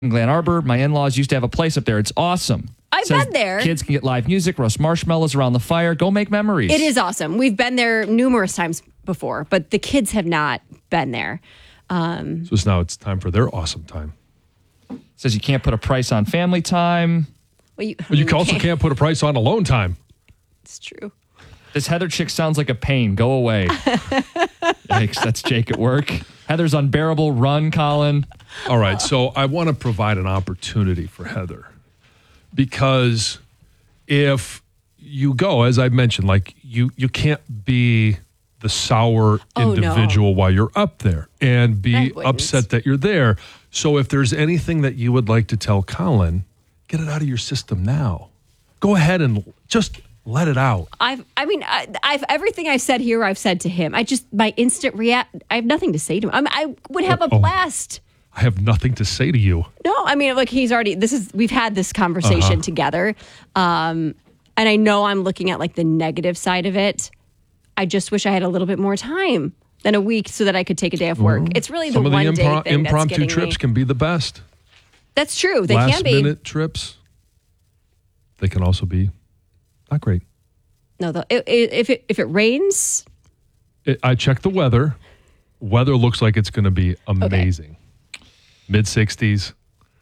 in Glen Arbor. My in-laws used to have a place up there. It's awesome. I've been there. Kids can get live music, roast marshmallows around the fire. Go make memories. It is awesome. We've been there numerous times before, but the kids have not been there. So now it's time for their awesome time. Says you can't put a price on family time. Well, you also can't put a price on alone time. It's true. This Heather chick sounds like a pain. Go away. Yikes, that's Jake at work. Heather's unbearable. Run, Colin. All right, so I want to provide an opportunity for Heather. Because if you go, as I mentioned, like you can't be the sour individual while you're up there and be upset that you're there. So if there's anything that you would like to tell Colin, get it out of your system now. Go ahead and just let it out. I've everything I've said here, I've said to him. My instant react. I have nothing to say to him. I would have a blast. I have nothing to say to you. No, I mean, like we've had this conversation together. And I know I'm looking at like the negative side of it. I just wish I had a little bit more time than a week so that I could take a day off work. It's really the one day thing that's getting me. Impromptu trips can be the best. That's true. They can be. Last minute trips, they can also be not great. No, if it rains. I checked the weather. Weather looks like it's going to be amazing. Mid-60s.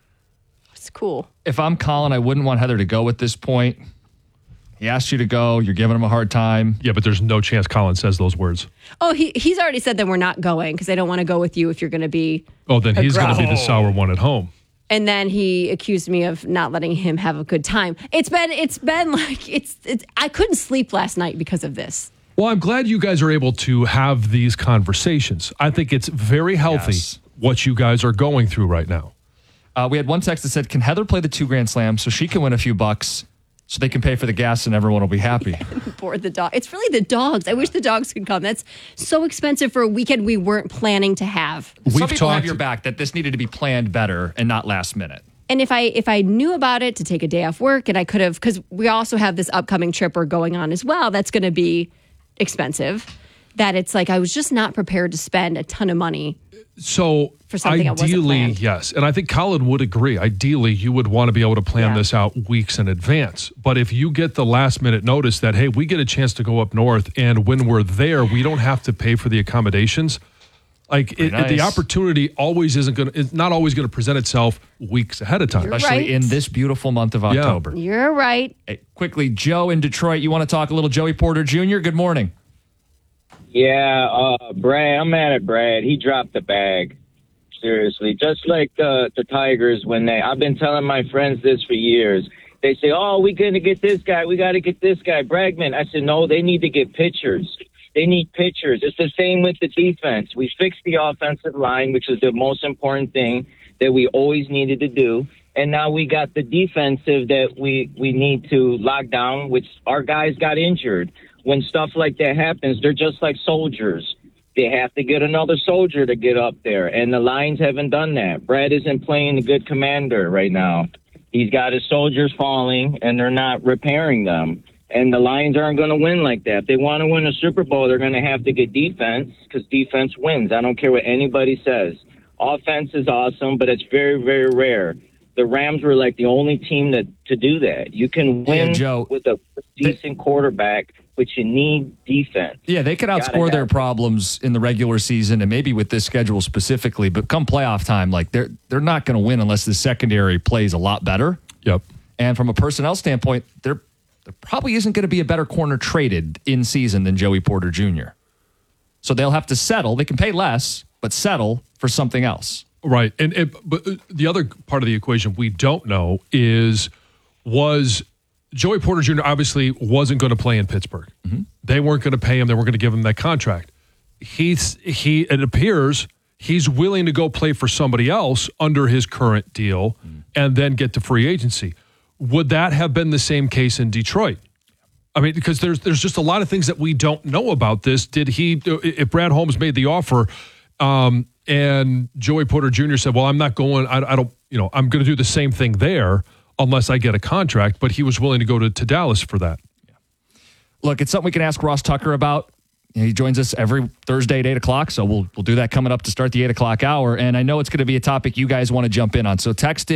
It's cool. If I'm Colin, I wouldn't want Heather to go at this point. He asked you to go. You're giving him a hard time. Yeah, but there's no chance Colin says those words. Oh, he's already said that we're not going because I don't want to go with you if you're going to be. Oh, then he's going to be the sour one at home. And then he accused me of not letting him have a good time. It's been like I couldn't sleep last night because of this. Well, I'm glad you guys are able to have these conversations. I think it's very healthy what you guys are going through right now. We had one text that said, can Heather play the 2 Grand Slam so she can win a few bucks so they can pay for the gas and everyone will be happy? Board the dog. It's really the dogs. I wish the dogs could come. That's so expensive for a weekend we weren't planning to have. Some people have your back that this needed to be planned better and not last minute. And if I knew about it to take a day off work and I could have, because we also have this upcoming trip we're going on as well, that's going to be expensive, that it's like I was just not prepared to spend a ton of money. So for something ideally, yes. And I think Colin would agree. Ideally, you would want to be able to plan this out weeks in advance. But if you get the last minute notice that, hey, we get a chance to go up north and when we're there, we don't have to pay for the accommodations. Like the opportunity is not always going to present itself weeks ahead of time. Especially in this beautiful month of October. You're right. Hey, quickly, Joe in Detroit, you want to talk a little Joey Porter Jr.? Good morning. Yeah, Brad, I'm mad at Brad. He dropped the bag. Seriously. Just like the Tigers I've been telling my friends this for years. They say, oh, we're going to get this guy. We got to get this guy, Bregman. I said, no, they need to get pitchers. They need pitchers. It's the same with the defense. We fixed the offensive line, which is the most important thing that we always needed to do. And now we got the defensive that we need to lock down, which our guys got injured. When stuff like that happens, they're just like soldiers. They have to get another soldier to get up there, and the Lions haven't done that. Brad isn't playing a good commander right now. He's got his soldiers falling, and they're not repairing them. And the Lions aren't going to win like that. If they want to win a Super Bowl, they're going to have to get defense because defense wins. I don't care what anybody says. Offense is awesome, but it's very, very rare. The Rams were like the only team to do that. You can win with a decent quarterback, but you need defense. Yeah, they could outscore their problems in the regular season and maybe with this schedule specifically, but come playoff time, like they're not going to win unless the secondary plays a lot better. Yep. And from a personnel standpoint, there probably isn't going to be a better corner traded in season than Joey Porter Jr. So they'll have to settle. They can pay less, but settle for something else. Right. But the other part of the equation we don't know was Joey Porter Jr. obviously wasn't going to play in Pittsburgh. Mm-hmm. They weren't going to pay him. They weren't going to give him that contract. It appears he's willing to go play for somebody else under his current deal and then get to free agency. Would that have been the same case in Detroit? I mean, because there's just a lot of things that we don't know about this. If Brad Holmes made the offer, and Joey Porter Jr. said, well, I'm not going, I don't, I'm going to do the same thing there unless I get a contract, but he was willing to go to Dallas for that. Yeah. Look, it's something we can ask Ross Tucker about. He joins us every Thursday at 8 o'clock, so we'll do that coming up to start the 8 o'clock hour, and I know it's going to be a topic you guys want to jump in on, so text in.